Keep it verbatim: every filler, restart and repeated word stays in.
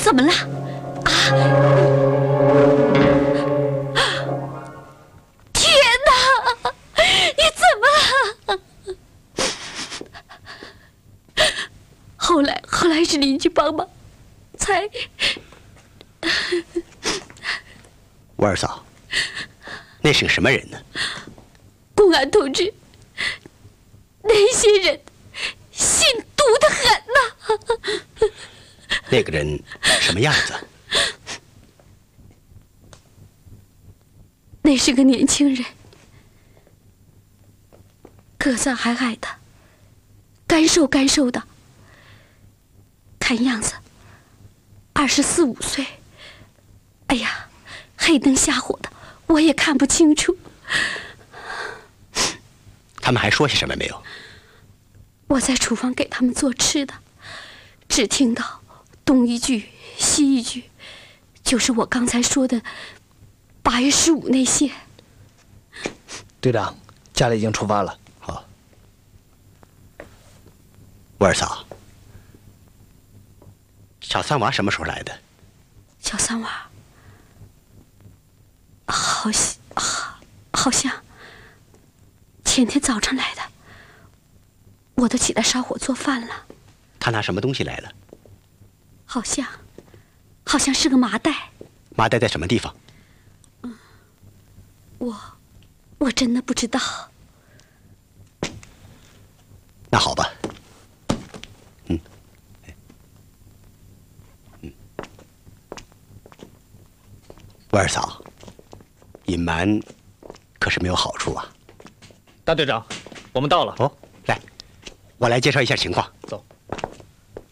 怎么了？啊！天哪！你怎么了？后来，后来是邻居帮忙，才…… 我二嫂，那是个什么人呢？ 公安同志，那些人心毒得很呐。 那个人什么样子？ 那是个年轻人，个子矮矮的，干瘦干瘦的，看样子二十四五岁。哎呀，黑灯瞎火的，我也看不清楚。 他们还说些什么没有？ 我在厨房给他们做吃的，只听到东一句西一句，就是我刚才说的八月十五那些。 队长，家里已经出发了。 好，我二嫂，小三娃什么时候来的？ 小三娃，好像好，好像前天早上来的。我都起来烧火做饭了。 他拿什么东西来了？ 好像，好像是个麻袋。 麻袋在什么地方？ 嗯，我，我真的不知道。 那好吧。嗯，嗯，我二嫂，隐瞒可是没有好处啊。 大队长，我们到了。 哦，来，我来介绍一下情况。